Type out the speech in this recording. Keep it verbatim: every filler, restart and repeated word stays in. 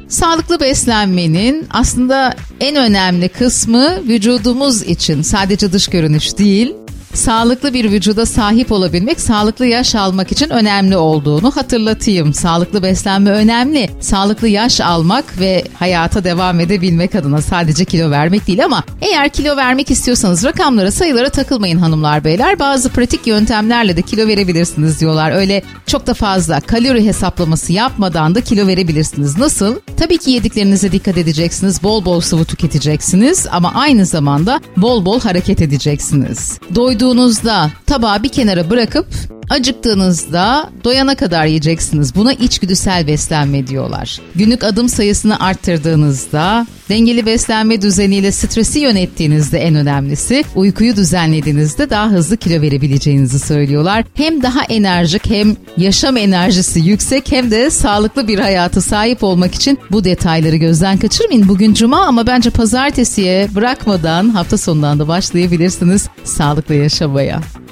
Sağlıklı beslenmenin aslında en önemli kısmı vücudumuz için sadece dış görünüş değil, sağlıklı bir vücuda sahip olabilmek, sağlıklı yaş almak için önemli olduğunu hatırlatayım. Sağlıklı beslenme önemli. Sağlıklı yaş almak ve hayata devam edebilmek adına, sadece kilo vermek değil. Ama eğer kilo vermek istiyorsanız rakamlara, sayılara takılmayın hanımlar beyler. Bazı pratik yöntemlerle de kilo verebilirsiniz diyorlar. Öyle çok da fazla kalori hesaplaması yapmadan da kilo verebilirsiniz. Nasıl? Tabii ki yediklerinize dikkat edeceksiniz. Bol bol sıvı tüketeceksiniz ama aynı zamanda bol bol hareket edeceksiniz. Doyduğunuzda tabağı bir kenara bırakıp acıktığınızda doyana kadar yiyeceksiniz. Buna içgüdüsel beslenme diyorlar. Günlük adım sayısını arttırdığınızda, dengeli beslenme düzeniyle stresi yönettiğinizde, en önemlisi uykuyu düzenlediğinizde daha hızlı kilo verebileceğinizi söylüyorlar. Hem daha enerjik, hem yaşam enerjisi yüksek, hem de sağlıklı bir hayata sahip olmak için bu detayları gözden kaçırmayın. Bugün cuma ama bence pazartesiye bırakmadan hafta sonundan da başlayabilirsiniz sağlıklı yaşamaya.